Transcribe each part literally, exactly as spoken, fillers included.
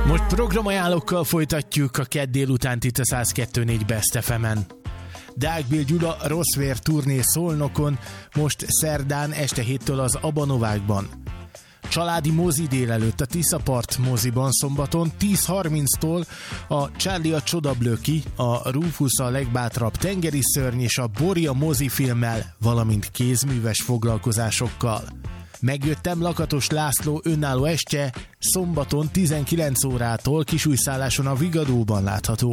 Most programajánlókkal folytatjuk a kedd délutánt itt a száz kettő négy Best ef emen. Deák Bill Gyula Rosszvér turné Szolnokon, most szerdán este héttől az Abanovákban. Családi mozi délelőtt a Tiszapart moziban szombaton tíz harminctól a Charlie a Csodablöki, a Rufus a legbátrabb tengeri szörny és a Boria mozifilmmel, valamint kézműves foglalkozásokkal. Megjöttem Lakatos László önálló estje szombaton tizenkilenc órától Kisújszálláson a Vigadóban látható.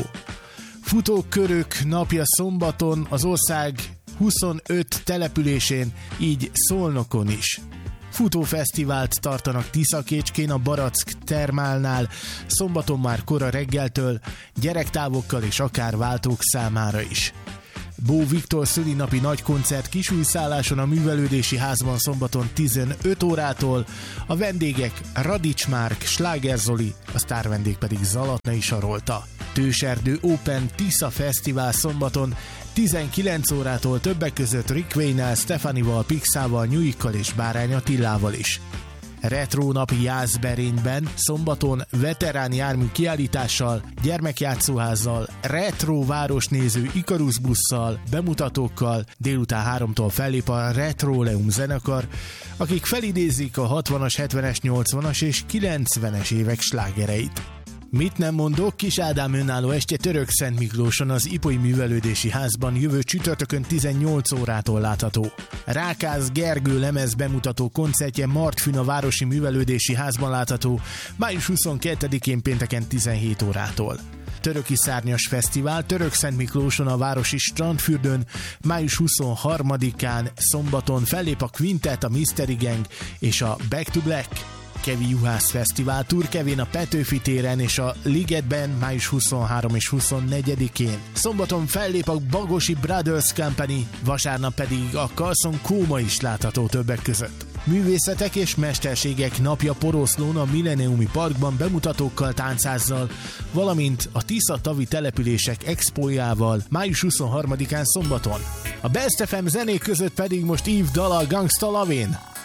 Futókörök napja szombaton az ország huszonöt településén, így Szolnokon is. Futófesztivált tartanak Tiszakécskén a Barack Termálnál, szombaton már kora reggeltől, gyerektávokkal és akár váltók számára is. Bó Viktor szülinapi nagykoncert Kisújszálláson a Művelődési Házban szombaton tizenöt órától, a vendégek Radics Márk, Sláger Zoli, a sztárvendég pedig Zalatnai Sarolta. Tőserdő Open Tisza Fesztivál szombaton tizenkilenc órától többek között Rick Wayne-nel, Stefanival, Pixával, Nyuikkal és Bárány Attilával is. Retro napi Jászberényben szombaton veterán jármű kiállítással, gyermekjátszóházzal, retro városnéző Ikarus busszal, bemutatókkal délután háromtól fellép a Retroleum zenekar, akik felidézik a hatvanas, hetvenes, nyolcvanas és kilencvenes évek slágereit. Mit nem mondok, Kis Ádám önálló estje Törökszent Miklóson az Ipoly Művelődési Házban jövő csütörtökön tizennyolc órától látható. Rákász Gergő lemez bemutató koncertje Martfűn a Városi Művelődési Házban látható május huszonkettedikén pénteken tizenhét órától. Töröki Szárnyas Fesztivál Törökszent Miklóson a Városi Strandfürdőn május huszonharmadikán szombaton fellép a Quintet, a Mystery Gang és a Back to Black. Kevi Juhász Fesztivál Turkevén a Petőfi téren és a Ligetben május huszonharmadikán és huszonnegyedikén. Szombaton fellép a Bagosi Brothers Company, vasárnap pedig a Carlson Kóma is látható többek között. Művészetek és mesterségek napja Poroszlón a Millenniumi Parkban bemutatókkal, táncházzal, valamint a Tisza tavi települések expójával május huszonharmadikán szombaton. A Best ef em zenék között pedig most Yves Dalla Gangsta Lovin'.